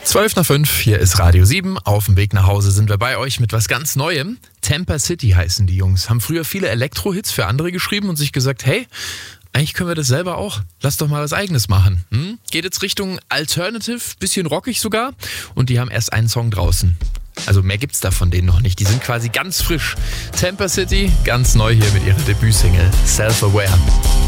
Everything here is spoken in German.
12:05, hier ist Radio 7. Auf dem Weg nach Hause sind wir bei euch mit was ganz Neuem. Temper City heißen die Jungs. Haben früher viele Elektro-Hits für andere geschrieben und sich gesagt, hey, eigentlich können wir das selber auch. Lass doch mal was Eigenes machen. Geht jetzt Richtung Alternative, bisschen rockig sogar. Und die haben erst einen Song draußen. Also mehr gibt's da von denen noch nicht. Die sind quasi ganz frisch. Temper City, ganz neu hier mit ihrer Debütsingle Self-Aware.